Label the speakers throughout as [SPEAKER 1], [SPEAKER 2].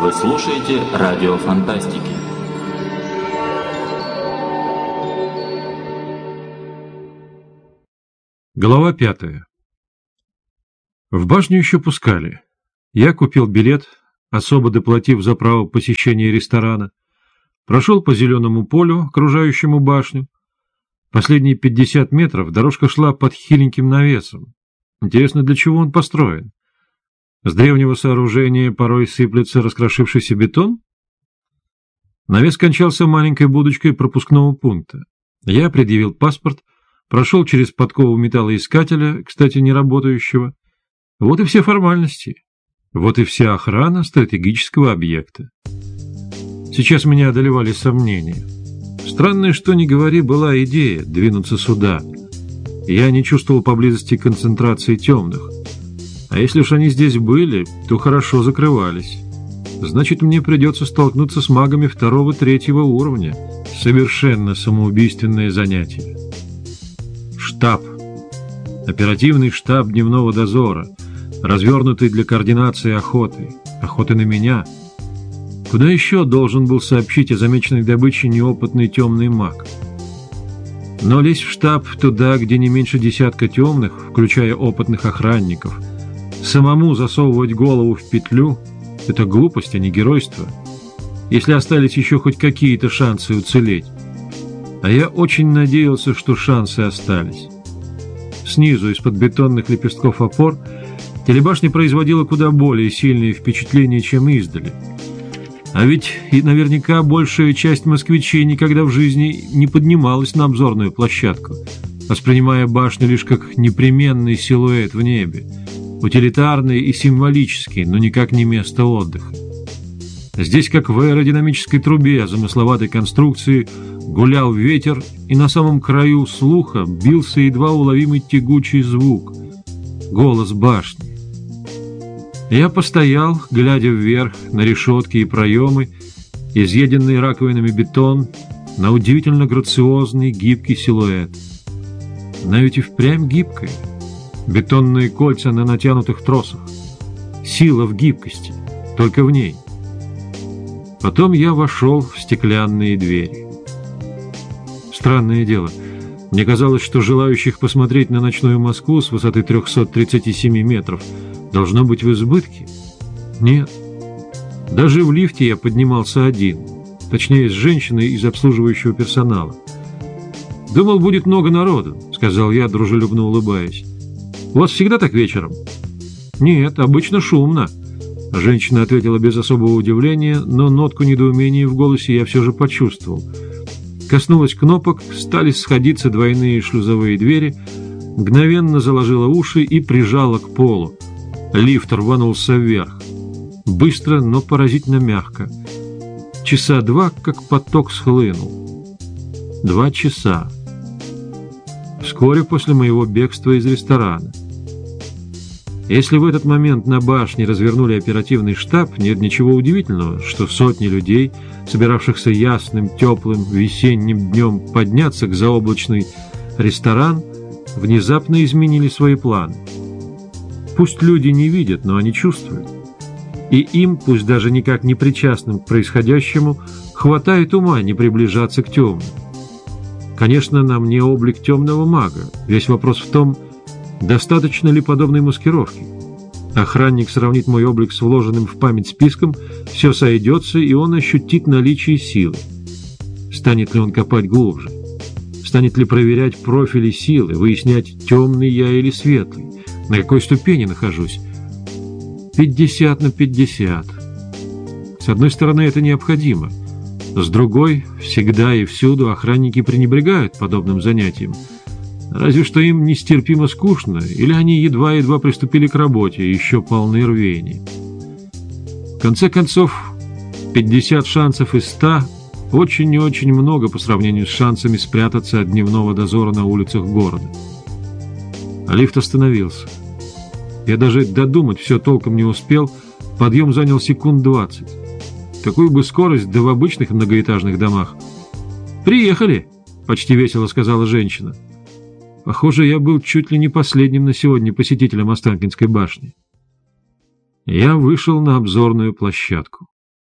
[SPEAKER 1] Вы слушаете радио Фантастики.
[SPEAKER 2] Глава 5. В башню еще пускали. Я купил билет, особо доплатив за право посещения ресторана, прошел по зеленому полю, окружающему башню. Последние 50 метров дорожка шла под хиленьким навесом. Интересно, для чего он построен? С древнего сооружения порой сыплется раскрошившийся бетон? Навес кончался маленькой будочкой пропускного пункта. Я предъявил паспорт, прошел через подкову металлоискателя, кстати, не работающего. Вот и все формальности. Вот и вся охрана стратегического объекта. Сейчас меня одолевали сомнения. Странная, что ни говори, была идея двинуться сюда. Я не чувствовал поблизости концентрации темных. А если уж они здесь были, то хорошо закрывались. Значит, мне придется столкнуться с магами 2-3 уровня. Совершенно самоубийственное занятие. Штаб. Оперативный штаб дневного дозора, развернутый для координации охоты. Охоты на меня. Куда еще должен был сообщить о замеченной добыче неопытный темный маг? Но лезть в штаб туда, где не меньше десятка темных, включая опытных охранников, самому засовывать голову в петлю — это глупость, а не геройство. Если остались еще хоть какие-то шансы уцелеть. А я очень надеялся, что шансы остались. Снизу, из-под бетонных лепестков опор, телебашня производила куда более сильные впечатления, чем издали. А ведь и наверняка большая часть москвичей никогда в жизни не поднималась на обзорную площадку, воспринимая башню лишь как непременный силуэт в небе, утилитарный и символический, но никак не место отдыха. Здесь, как в аэродинамической трубе замысловатой конструкции, гулял ветер, и на самом краю слуха бился едва уловимый тягучий звук — голос башни. Я постоял, глядя вверх на решетки и проемы, изъеденный раковинами бетон, на удивительно грациозный гибкий силуэт. Но ведь и впрямь гибкая. Бетонные кольца на натянутых тросах. Сила в гибкости, только в ней. Потом я вошел в стеклянные двери. Странное дело. Мне казалось, что желающих посмотреть на ночную Москву с высоты 337 метров должно быть в избытке. Нет. Даже в лифте я поднимался один, точнее, с женщиной из обслуживающего персонала. «Думал, будет много народу», — сказал я, дружелюбно улыбаясь. «У вас всегда так вечером?» «Нет, обычно шумно», — женщина ответила без особого удивления, но нотку недоумения в голосе я все же почувствовал. Коснулась кнопок, стали сходиться двойные шлюзовые двери, мгновенно заложила уши и прижала к полу. Лифт рванулся вверх. Быстро, но поразительно мягко. Часа 2, как поток схлынул. 2 часа. Вскоре после моего бегства из ресторана. Если в этот момент на башне развернули оперативный штаб, нет ничего удивительного, что сотни людей, собиравшихся ясным, теплым, весенним днем подняться к заоблачный ресторан, внезапно изменили свои планы. Пусть люди не видят, но они чувствуют. И им, пусть даже никак не причастным к происходящему, хватает ума не приближаться к темным. Конечно, на мне облик темного мага. Весь вопрос в том, достаточно ли подобной маскировки. Охранник сравнит мой облик с вложенным в память списком, все сойдется, и он ощутит наличие силы. Станет ли он копать глубже? Станет ли проверять профили силы, выяснять, темный я или светлый? На какой ступени нахожусь? 50 на 50. С одной стороны, это необходимо. С другой, всегда и всюду охранники пренебрегают подобным занятием. Разве что им нестерпимо скучно, или они едва-едва приступили к работе, еще полны рвения. В конце концов, 50 шансов из 100 очень и очень много по сравнению с шансами спрятаться от дневного дозора на улицах города. А лифт остановился. Я даже додумать все толком не успел, подъем занял секунд 20. Какую бы скорость, да в обычных многоэтажных домах. «Приехали!» — почти весело сказала женщина. Похоже, я был чуть ли не последним на сегодня посетителем Останкинской башни. Я вышел на обзорную площадку.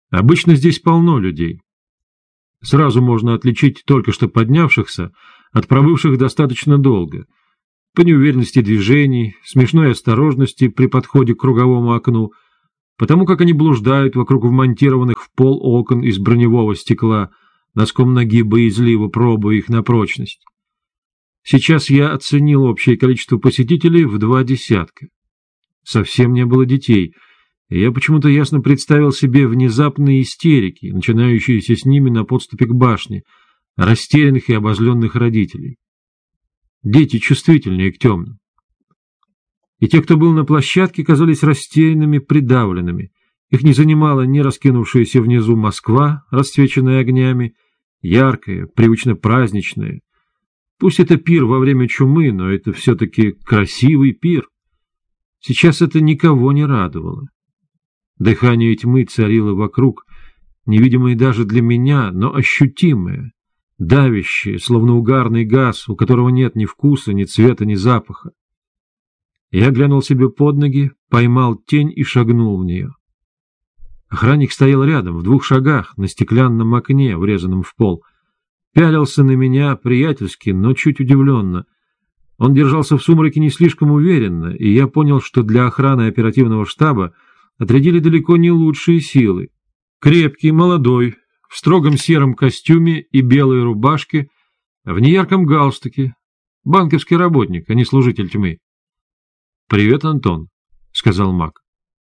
[SPEAKER 2] Обычно здесь полно людей. Сразу можно отличить только что поднявшихся от пробывших достаточно долго. По неуверенности движений, смешной осторожности при подходе к круговому окну, потому как они блуждают вокруг вмонтированных в пол окон из броневого стекла, носком ноги боязливо пробуя их на прочность. Сейчас я оценил общее количество посетителей в 20. Совсем не было детей, и я почему-то ясно представил себе внезапные истерики, начинающиеся с ними на подступе к башне, растерянных и обозленных родителей. Дети чувствительнее к темным. И те, кто был на площадке, казались растерянными, придавленными. Их не занимала ни раскинувшаяся внизу Москва, расцвеченная огнями, яркая, привычно праздничная. Пусть это пир во время чумы, но это все-таки красивый пир. Сейчас это никого не радовало. Дыхание тьмы царило вокруг, невидимое даже для меня, но ощутимое, давящее, словно угарный газ, у которого нет ни вкуса, ни цвета, ни запаха. Я глянул себе под ноги, поймал тень и шагнул в нее. Охранник стоял рядом, в 2 шагах, на стеклянном окне, врезанном в пол. Пялился на меня приятельски, но чуть удивленно. Он держался в сумраке не слишком уверенно, и я понял, что для охраны оперативного штаба отрядили далеко не лучшие силы. Крепкий, молодой, в строгом сером костюме и белой рубашке, в неярком галстуке. Банковский работник, а не служитель тьмы. «Привет, Антон», — сказал маг.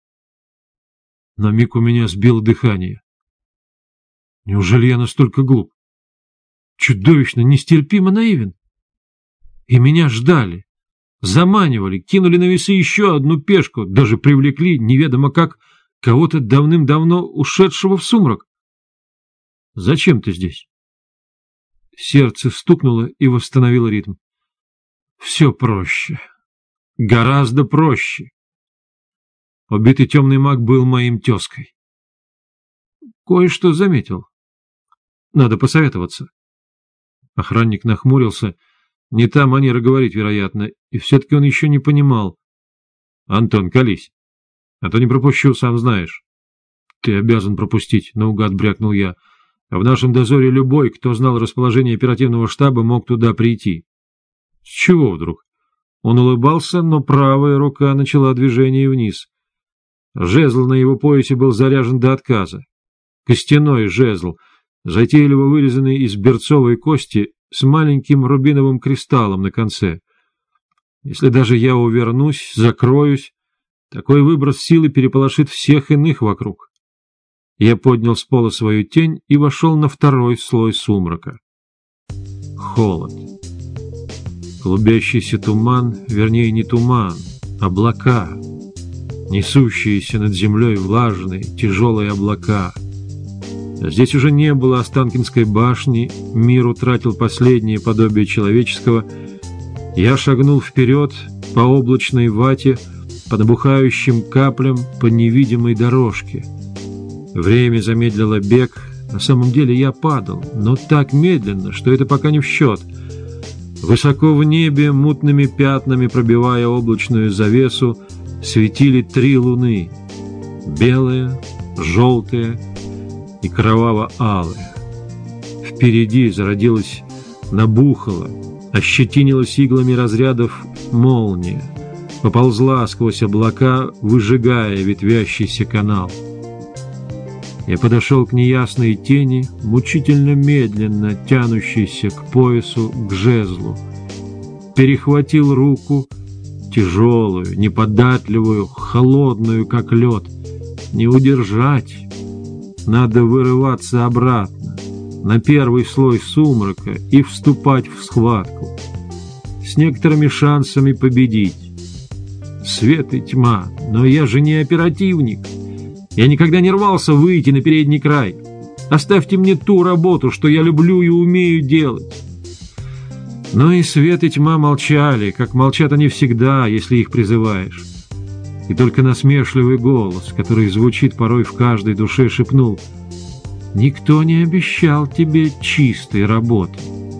[SPEAKER 2] На миг у меня сбило дыхание. Неужели я настолько глуп? Чудовищно, нестерпимо наивен. И меня ждали, заманивали, кинули на весы еще одну пешку, даже привлекли, неведомо как, кого-то давным-давно ушедшего в сумрак. Зачем ты здесь? Сердце стукнуло и восстановило ритм. Все проще. Гораздо проще. Убитый темный маг был моим тезкой. Кое-что заметил. Надо посоветоваться. Охранник нахмурился. Не та манера говорить, вероятно, и все-таки он еще не понимал. Антон, колись, а то не пропущу, сам знаешь. Ты обязан пропустить, наугад брякнул я. В нашем дозоре любой, кто знал расположение оперативного штаба, мог туда прийти. С чего вдруг? Он улыбался, но правая рука начала движение вниз. Жезл на его поясе был заряжен до отказа. Костяной жезл, затейливо вырезанный из берцовой кости с маленьким рубиновым кристаллом на конце. Если даже я увернусь, закроюсь, такой выброс силы переполошит всех иных вокруг. Я поднял с пола свою тень и вошел на 2-й слой сумрака. Холод. Клубящийся туман, вернее не туман, облака, несущиеся над землей влажные, тяжелые облака. Здесь уже не было Останкинской башни, мир утратил последнее подобие человеческого. Я шагнул вперед по облачной вате, по набухающим каплям, по невидимой дорожке. Время замедлило бег. На самом деле я падал, но так медленно, что это пока не в счет. Высоко в небе, мутными пятнами пробивая облачную завесу, светили 3 луны. Белая, желтая и кроваво-алая. Впереди зародилась, набухала, ощетинилась иглами разрядов молния, поползла сквозь облака, выжигая ветвящийся канал. Я подошел к неясной тени, мучительно медленно тянущейся к поясу, к жезлу. Перехватил руку, тяжелую, неподатливую, холодную, как лед. Не удержать. Надо вырываться обратно, на 1-й слой сумрака и вступать в схватку. С некоторыми шансами победить. Свет и тьма, но я же не оперативник. Я никогда не рвался выйти на передний край. Оставьте мне ту работу, что я люблю и умею делать. Но и свет, и тьма молчали, как молчат они всегда, если их призываешь. И только насмешливый голос, который звучит порой в каждой душе, шепнул: «Никто не обещал тебе чистой работы».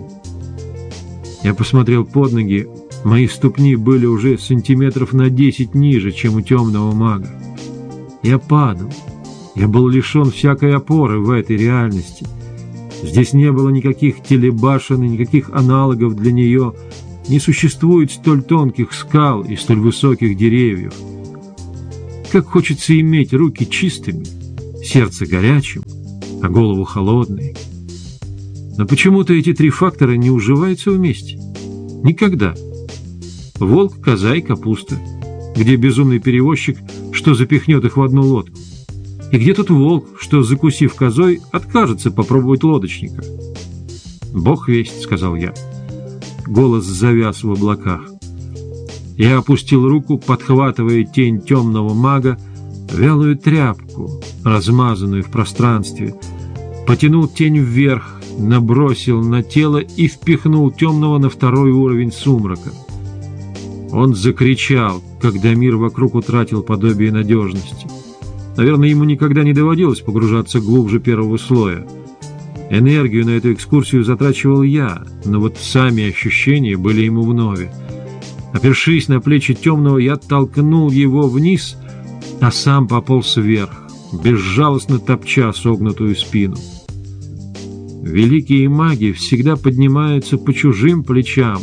[SPEAKER 2] Я посмотрел под ноги, мои ступни были уже сантиметров на 10 ниже, чем у темного мага. Я падал, Я был лишен всякой опоры в этой реальности. Здесь не было никаких телебашен и никаких аналогов для нее. Не существует столь тонких скал и столь высоких деревьев. Как хочется иметь руки чистыми, сердце горячим, а голову холодной. Но почему-то эти три фактора не уживаются вместе. Никогда. Волк, коза и капуста. Где безумный перевозчик, что запихнет их в одну лодку? И где тот волк, что, закусив козой, откажется попробовать лодочника? «Бог весть», — сказал я. Голос завяз в облаках. Я опустил руку, подхватывая тень темного мага, вялую тряпку, размазанную в пространстве, потянул тень вверх, набросил на тело и впихнул темного на второй уровень сумрака. Он закричал, когда мир вокруг утратил подобие надежности. Наверное, ему никогда не доводилось погружаться глубже первого слоя. Энергию на эту экскурсию затрачивал я, но вот сами ощущения были ему вновь. Опершись на плечи темного, я толкнул его вниз, а сам пополз вверх, безжалостно топча согнутую спину. Великие маги всегда поднимаются по чужим плечам.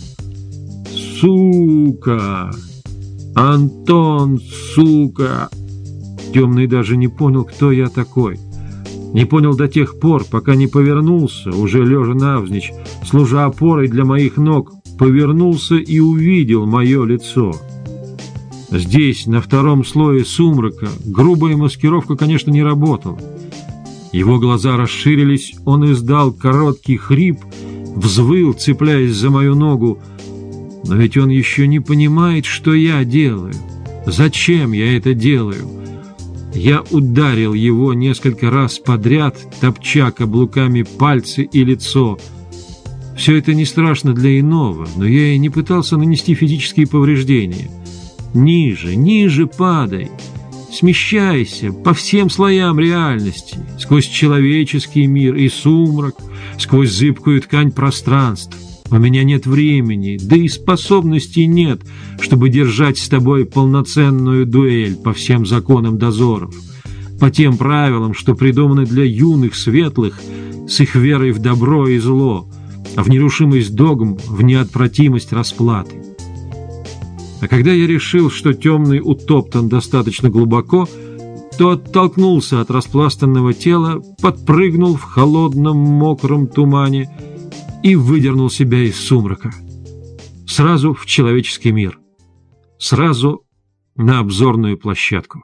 [SPEAKER 2] «Сука! Антон, сука!» Темный даже не понял, кто я такой. Не понял до тех пор, пока не повернулся, уже лежа навзничь, служа опорой для моих ног, повернулся и увидел мое лицо. Здесь, на втором слое сумрака, грубая маскировка, конечно, не работала. Его глаза расширились, он издал короткий хрип, взвыл, цепляясь за мою ногу. Но ведь он еще не понимает, что я делаю. Зачем я это делаю? Я ударил его несколько раз подряд, топча каблуками пальцы и лицо. Все это не страшно для иного, но я и не пытался нанести физические повреждения. Ниже, ниже падай, смещайся по всем слоям реальности, сквозь человеческий мир и сумрак, сквозь зыбкую ткань пространства. У меня нет времени, да и способностей нет, чтобы держать с тобой полноценную дуэль по всем законам дозоров, по тем правилам, что придуманы для юных светлых, с их верой в добро и зло, в нерушимость догм, в неотвратимость расплаты. А когда я решил, что темный утоптан достаточно глубоко, то оттолкнулся от распластанного тела, подпрыгнул в холодном мокром тумане и выдернул себя из сумрака. Сразу в человеческий мир. Сразу на обзорную площадку.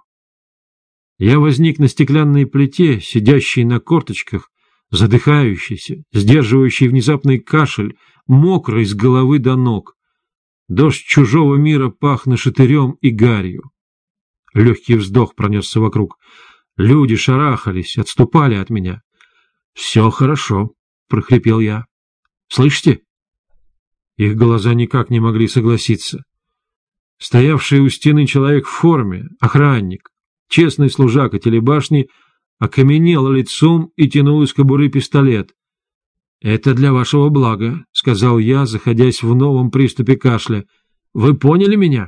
[SPEAKER 2] Я возник на стеклянной плите, сидящей на корточках, задыхающийся, сдерживающий внезапный кашель, мокрый с головы до ног. Дождь чужого мира пах нашатырем и гарью. Легкий вздох пронесся вокруг. Люди шарахались, отступали от меня. «Все хорошо», — прохрипел я. «Слышите?» Их глаза никак не могли согласиться. Стоявший у стены человек в форме, охранник, честный служака телебашни, окаменел лицом и тянул из кобуры пистолет. «Это для вашего блага», — сказал я, заходясь в новом приступе кашля. «Вы поняли меня?»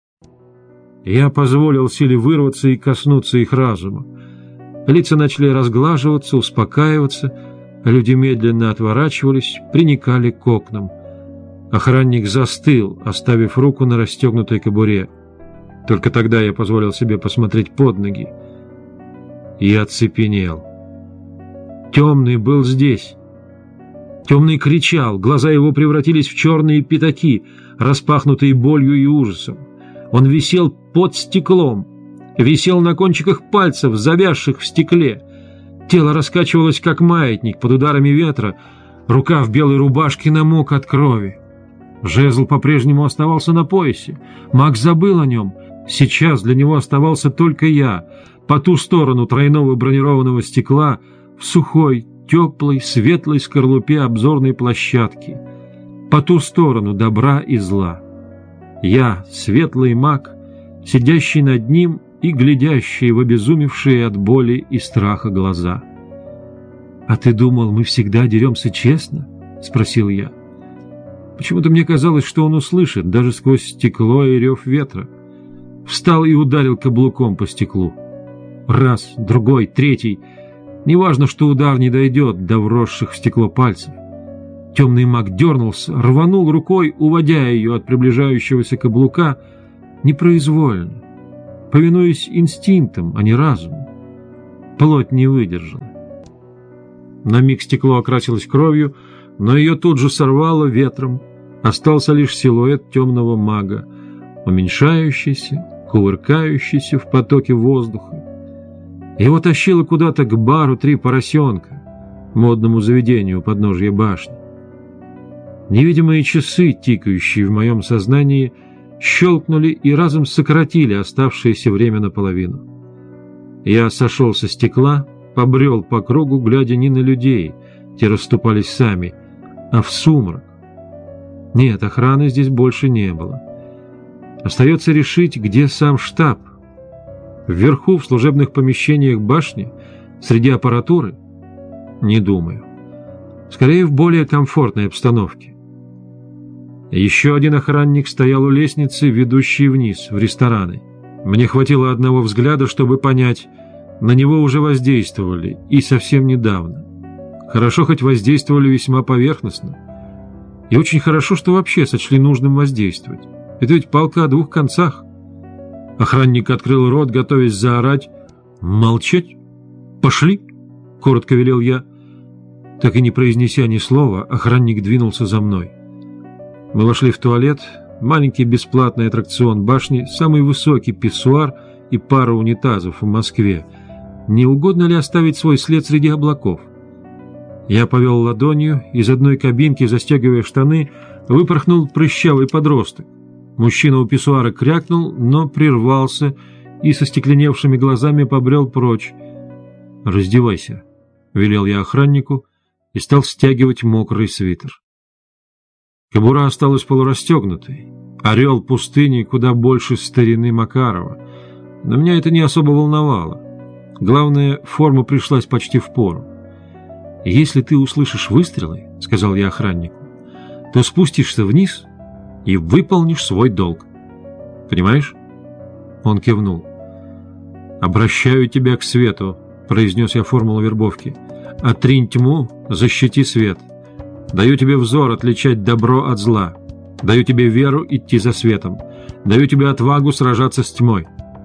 [SPEAKER 2] Я позволил силе вырваться и коснуться их разума. Лица начали разглаживаться, успокаиваться, люди медленно отворачивались, приникали к окнам. Охранник застыл, оставив руку на расстегнутой кобуре. Только тогда я позволил себе посмотреть под ноги. И оцепенел. Темный был здесь. Темный кричал, глаза его превратились в черные пятаки, распахнутые болью и ужасом. Он висел под стеклом, висел на кончиках пальцев, завязших в стекле. Тело раскачивалось, как маятник, под ударами ветра. Рука в белой рубашке намок от крови. Жезл по-прежнему оставался на поясе. Маг забыл о нем. Сейчас для него оставался только я, по ту сторону тройного бронированного стекла, в сухой, теплой, светлой скорлупе обзорной площадки, по ту сторону добра и зла. Я, светлый маг, сидящий над ним и глядящий в обезумевшие от боли и страха глаза. «А ты думал, мы всегда деремся честно?» — спросил я. Почему-то мне казалось, что он услышит, даже сквозь стекло и рев ветра. Встал и ударил каблуком по стеклу. Раз, другой, третий. Неважно, что удар не дойдет до вросших в стекло пальцев. Темный маг дернулся, рванул рукой, уводя ее от приближающегося каблука, непроизвольно, повинуясь инстинктам, а не разуму. Плоть не выдержала. На миг стекло окрасилось кровью, но ее тут же сорвало ветром. Остался лишь силуэт темного мага, уменьшающийся, кувыркающийся в потоке воздуха. Его тащило куда-то к бару «Три поросенка», модному заведению у подножья башни. Невидимые часы, тикающие в моем сознании, щелкнули и разом сократили оставшееся время наполовину. Я сошел со стекла, побрел по кругу, глядя не на людей, те расступались сами, а в сумрак. Нет, охраны здесь больше не было. Остается решить, где сам штаб. Вверху, в служебных помещениях башни, среди аппаратуры? Не думаю. Скорее, в более комфортной обстановке. Еще один охранник стоял у лестницы, ведущей вниз, в рестораны. Мне хватило одного взгляда, чтобы понять, на него уже воздействовали, и совсем недавно. Хорошо, хоть воздействовали весьма поверхностно. И очень хорошо, что вообще сочли нужным воздействовать. Это ведь палка о двух концах. Охранник открыл рот, готовясь заорать. «Молчать? Пошли!» — коротко велел я. Так и не произнеся ни слова, охранник двинулся за мной. Мы вошли в туалет, маленький бесплатный аттракцион башни, самый высокий писсуар и пара унитазов в Москве. Не угодно ли оставить свой след среди облаков? Я повел ладонью, из одной кабинки, застегивая штаны, выпорхнул прыщавый подросток. Мужчина у писсуара крякнул, но прервался и со стекленевшими глазами побрел прочь. «Раздевайся», — велел я охраннику и стал стягивать мокрый свитер. Кобура осталась полурастегнутой. Орел пустыни куда больше старины Макарова. Но меня это не особо волновало. Главное, форма пришлась почти впору. «Если ты услышишь выстрелы, — сказал я охраннику, — то спустишься вниз и выполнишь свой долг. Понимаешь?» Он кивнул. «Обращаю тебя к свету», — произнес я формулу вербовки. «Отринь тьму, защити свет. Даю тебе взор отличать добро от зла. Даю тебе веру идти за светом. Даю тебе отвагу сражаться с тьмой».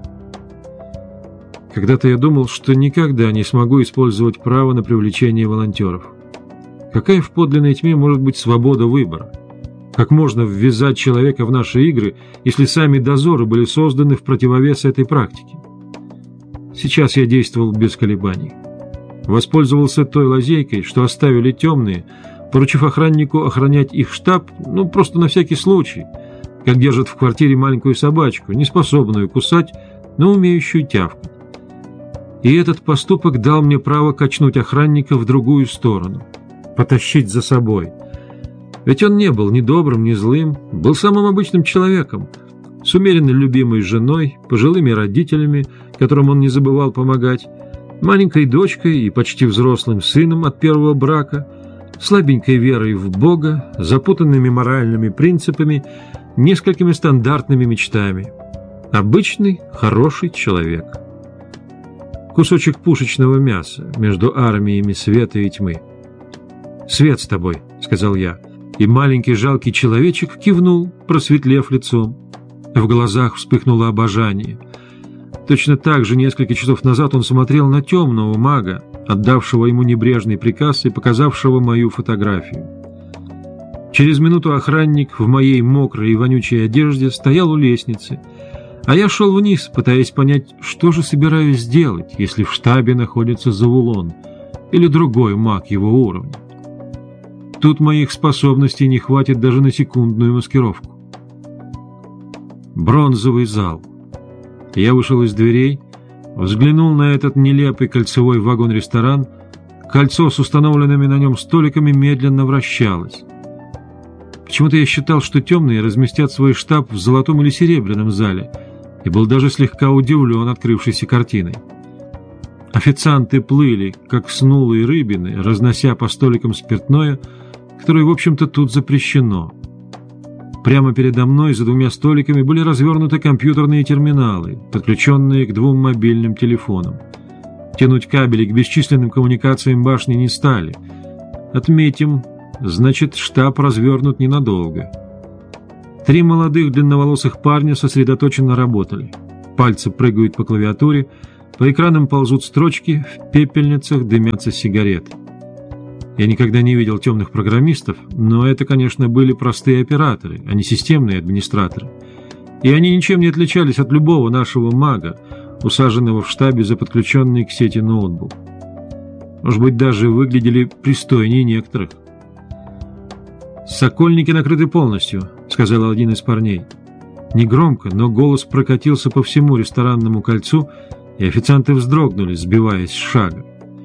[SPEAKER 2] Когда-то я думал, что никогда не смогу использовать право на привлечение волонтеров. Какая в подлинной тьме может быть свобода выбора? Как можно ввязать человека в наши игры, если сами дозоры были созданы в противовес этой практике? Сейчас я действовал без колебаний. Воспользовался той лазейкой, что оставили темные, поручив охраннику охранять их штаб, просто на всякий случай, как держат в квартире маленькую собачку, не способную кусать, но умеющую тявкать. И этот поступок дал мне право качнуть охранника в другую сторону, потащить за собой. Ведь он не был ни добрым, ни злым, был самым обычным человеком, с умеренно любимой женой, пожилыми родителями, которым он не забывал помогать, маленькой дочкой и почти взрослым сыном от первого брака, слабенькой верой в Бога, запутанными моральными принципами, несколькими стандартными мечтами. Обычный, хороший человек. Кусочек пушечного мяса между армиями света и тьмы. «Свет с тобой», — сказал я, и маленький жалкий человечек кивнул, просветлев лицом. В глазах вспыхнуло обожание. Точно так же несколько часов назад он смотрел на темного мага, отдавшего ему небрежный приказ и показавшего мою фотографию. Через минуту охранник в моей мокрой и вонючей одежде стоял у лестницы, а я шел вниз, пытаясь понять, что же собираюсь сделать, если в штабе находится Завулон или другой маг его уровня. Тут моих способностей не хватит даже на секундную маскировку. Бронзовый зал. Я вышел из дверей, взглянул на этот нелепый кольцевой вагон-ресторан. Кольцо с установленными на нем столиками медленно вращалось. Почему-то я считал, что темные разместят свой штаб в золотом или серебряном зале, и был даже слегка удивлен открывшейся картиной. Официанты плыли, как снулые рыбины, разнося по столикам спиртное, которое, в общем-то, тут запрещено. Прямо передо мной за двумя столиками были развернуты компьютерные терминалы, подключенные к двум мобильным телефонам. Тянуть кабели к бесчисленным коммуникациям башни не стали. Отметим, значит, штаб развернут ненадолго. 3 молодых длинноволосых парня сосредоточенно работали. Пальцы прыгают по клавиатуре, по экранам ползут строчки, в пепельницах дымятся сигареты. Я никогда не видел темных программистов, но это, конечно, были простые операторы, а не системные администраторы. И они ничем не отличались от любого нашего мага, усаженного в штабе за подключенный к сети ноутбук. Может быть, даже выглядели пристойнее некоторых. «Сокольники накрыты полностью», — сказал один из парней. Негромко, но голос прокатился по всему ресторанному кольцу, и официанты вздрогнули, сбиваясь с шага.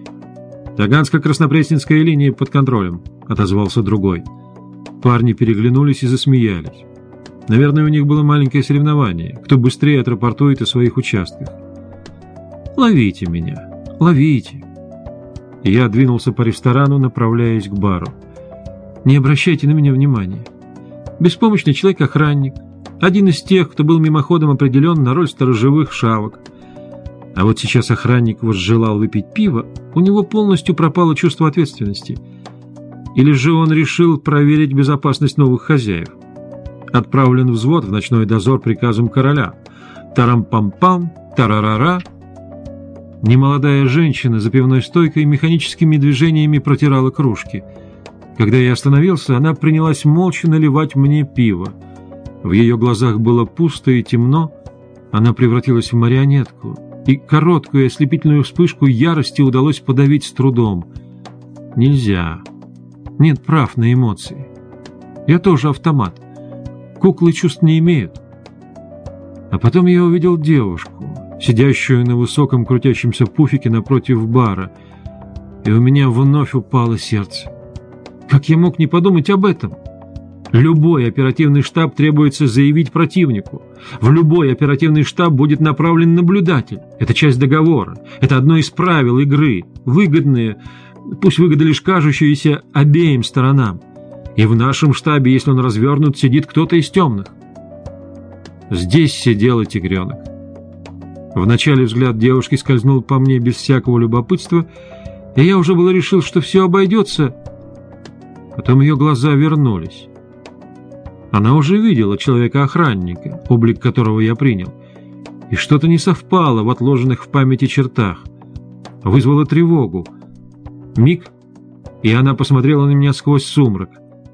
[SPEAKER 2] «Таганско-Краснопресненская линия под контролем», — отозвался другой. Парни переглянулись и засмеялись. Наверное, у них было маленькое соревнование, кто быстрее отрапортует о своих участках. «Ловите меня, ловите». Я двинулся по ресторану, направляясь к бару. Не обращайте на меня внимания. Беспомощный человек-охранник, один из тех, кто был мимоходом определен на роль сторожевых шавок. А вот сейчас охранник возжелал выпить пиво, у него полностью пропало чувство ответственности. Или же он решил проверить безопасность новых хозяев. Отправлен взвод в ночной дозор приказом короля. Тарам-пам-пам, тарарара. Немолодая женщина за пивной стойкой механическими движениями протирала кружки. Когда я остановился, она принялась молча наливать мне пиво. В ее глазах было пусто и темно, она превратилась в марионетку, и короткую ослепительную вспышку ярости удалось подавить с трудом. Нельзя. Нет прав на эмоции. Я тоже автомат. Куклы чувств не имеют. А потом я увидел девушку, сидящую на высоком крутящемся пуфике напротив бара, и у меня вновь упало сердце. Как я мог не подумать об этом? Любой оперативный штаб требуется заявить противнику. В любой оперативный штаб будет направлен наблюдатель. Это часть договора. Это одно из правил игры. Выгодные, пусть выгода лишь кажущаяся, обеим сторонам. И в нашем штабе, если он развернут, сидит кто-то из темных. Здесь сидел и тигренок. Вначале взгляд девушки скользнул по мне без всякого любопытства, и я уже было решил, что все обойдется. Потом ее глаза вернулись. Она уже видела человека-охранника, облик которого я принял, и что-то не совпало в отложенных в памяти чертах. Вызвало тревогу. Миг, и она посмотрела на меня сквозь сумрак.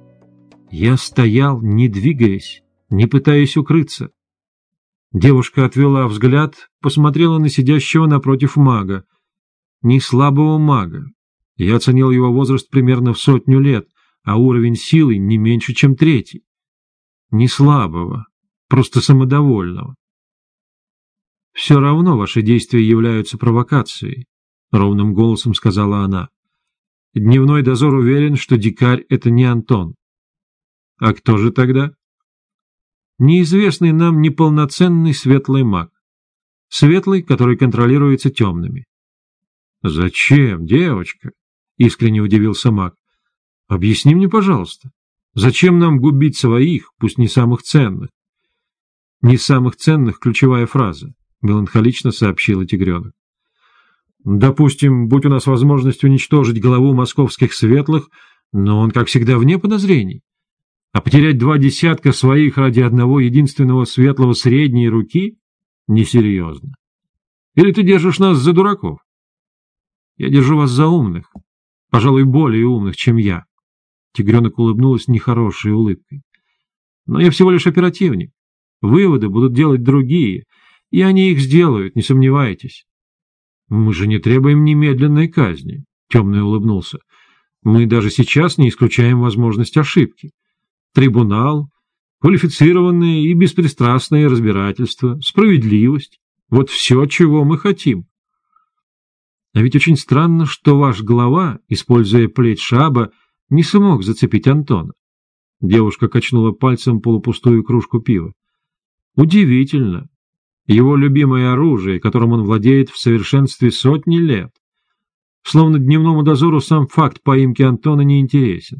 [SPEAKER 2] Я стоял, не двигаясь, не пытаясь укрыться. Девушка отвела взгляд, посмотрела на сидящего напротив мага. Не слабого мага. Я оценил его возраст примерно в 100 лет, а уровень силы не меньше, чем 3. Не слабого, просто самодовольного. «Все равно ваши действия являются провокацией», — ровным голосом сказала она. «Дневной дозор уверен, что дикарь — это не Антон». «А кто же тогда?» «Неизвестный нам неполноценный светлый маг. Светлый, который контролируется темными». «Зачем, девочка?» — искренне удивился маг. «Объясни мне, пожалуйста, зачем нам губить своих, пусть не самых ценных?» «Не самых ценных» — ключевая фраза, — меланхолично сообщила тигренок. «Допустим, будь у нас возможность уничтожить главу московских светлых, но он, как всегда, вне подозрений. А потерять 2 десятка своих ради одного единственного светлого средней руки — несерьезно. Или ты держишь нас за дураков?» «Я держу вас за умных, пожалуй, более умных, чем я». Тигренок улыбнулась нехорошей улыбкой. «Но я всего лишь оперативник. Выводы будут делать другие, и они их сделают, не сомневайтесь». «Мы же не требуем немедленной казни», — Темный улыбнулся. «Мы даже сейчас не исключаем возможность ошибки. Трибунал, квалифицированное и беспристрастное разбирательство, справедливость — вот все, чего мы хотим». А ведь очень странно, что ваш глава, используя плеть шаба, не смог зацепить Антона. Девушка качнула пальцем полупустую кружку пива. Удивительно. Его любимое оружие, которым он владеет в совершенстве сотни лет. Словно дневному дозору сам факт поимки Антона не интересен.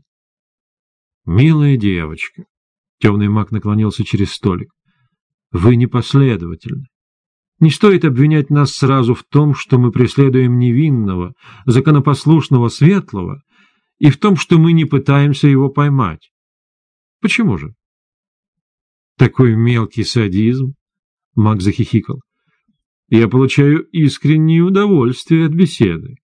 [SPEAKER 2] «Милая девочка», — темный маг наклонился через столик, — «вы непоследовательны. Не стоит обвинять нас сразу в том, что мы преследуем невинного, законопослушного светлого, и в том, что мы не пытаемся его поймать. Почему же? Такой мелкий садизм, Мак захихикал. Я получаю искреннее удовольствие от беседы.